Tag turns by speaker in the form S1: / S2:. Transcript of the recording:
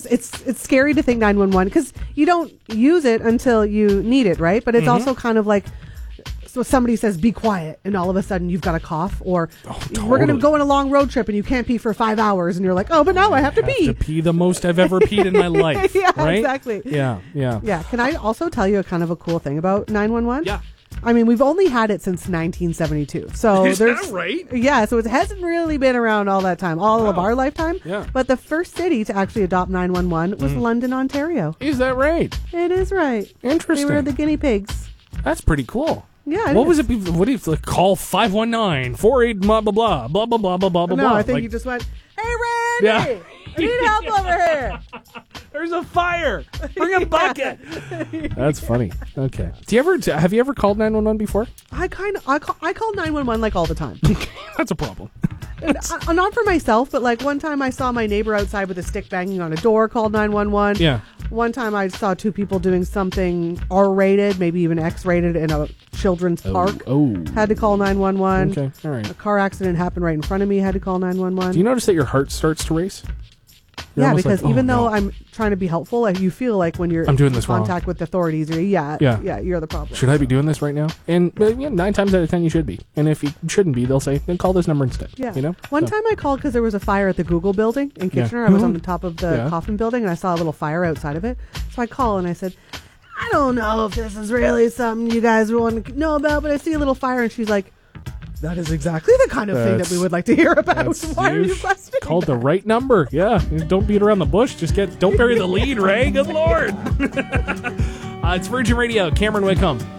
S1: it's scary to think 911 because you don't use it until you need it, right? But it's also kind of like, so somebody says be quiet and all of a sudden you've got a cough, or we're going to go on a long road trip and you can't pee for 5 hours and you're like, oh, but now I have to pee.
S2: To pee the most I've ever peed in my life.
S1: Yeah,
S2: right?
S1: Exactly.
S2: Yeah.
S1: Can I also tell you a kind of a cool thing about 911?
S2: Yeah.
S1: I mean, we've only had it since 1972. So
S2: Is that right?
S1: Yeah, so it hasn't really been around all that time, all of our lifetime.
S2: Yeah.
S1: But the first city to actually adopt 911 was London, Ontario.
S2: Is that right?
S1: It is right.
S2: Interesting.
S1: They were the guinea pigs.
S2: That's pretty cool.
S1: Yeah.
S2: What was it? What do you like, call 519-48 blah blah blah blah blah blah blah blah blah?
S1: No, I think you just went, hey Randy,
S2: Yeah.
S1: I need help over here.
S2: There's a fire. Bring a bucket. That's funny. Okay. Have you ever called 911 before?
S1: I call 911 like all the time.
S2: That's a problem.
S1: Not for myself, but like one time I saw my neighbor outside with a stick banging on a door, called 911.
S2: Yeah.
S1: One time I saw two people doing something R-rated, maybe even X-rated in a children's park. Had to call 911.
S2: Okay. All right.
S1: A car accident happened right in front of me. Had to call 911.
S2: Do you notice that your heart starts to race? You're
S1: Yeah,
S2: almost
S1: because
S2: like,
S1: even though
S2: no.
S1: I'm trying to be helpful, like, you feel like when you're
S2: I'm doing
S1: in
S2: this wrong.
S1: contact with authorities, you're the problem.
S2: Should I be doing this right now? And 9 times out of 10 you should be. And if you shouldn't be, they'll say, then call this number instead.
S1: Yeah.
S2: You know?
S1: One time I called because there was a fire at the Google building in Kitchener. I was on the top of the coffin building and I saw a little fire outside of it. So I called and I said, I don't know if this is really something you guys want to know about, but I see a little fire. And she's like, that is exactly the kind of thing that we would like to hear about. Why are you questioning
S2: Called
S1: that?
S2: the right number. Yeah. Don't beat around the bush. Don't bury the lead, Ray. Good Lord. It's Virgin Radio. Cameron Wickham.